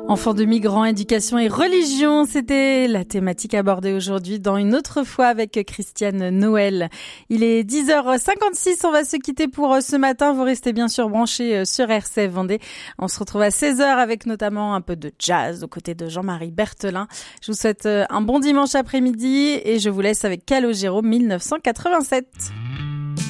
Enfants de migrants, éducation et religion, c'était la thématique abordée aujourd'hui dans Une autre fois avec Christiane Noël. Il est 10h56, on va se quitter pour ce matin. Vous restez bien sûr branchés sur RCF Vendée. On se retrouve à 16h avec notamment un peu de jazz aux côtés de Jean-Marie Berthelin. Je vous souhaite un bon dimanche après-midi et je vous laisse avec Calogero 1987.